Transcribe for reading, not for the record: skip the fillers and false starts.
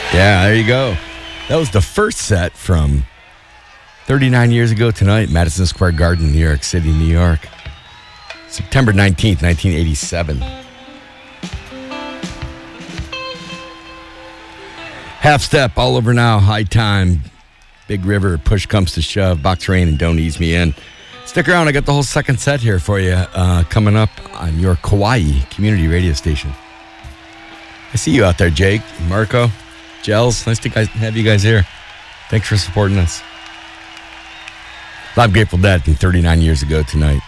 Yeah, there you go. That was the first set from 39 years ago tonight, Madison Square Garden, New York City, New York. September 19th, 1987. Half Step, All Over Now, High Time, Big River, Push Comes to Shove, Box Rain, and Don't Ease Me In. Stick around, I got the whole second set here for you coming up on your Kauai community radio station. I see you out there, Jake, Marco, Gels. Nice to have you guys here. Thanks for supporting us. Live Grateful Dead from 39 years ago tonight.